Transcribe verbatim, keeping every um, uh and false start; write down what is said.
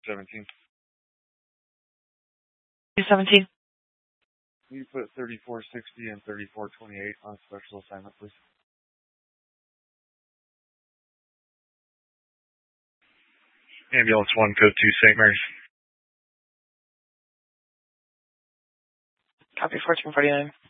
seventeen. two seventeen. Can you put thirty-four sixty and thirty-four twenty-eight on special assignment, please? Ambulance one, code two, Saint Mary's. Copy fourteen forty-nine.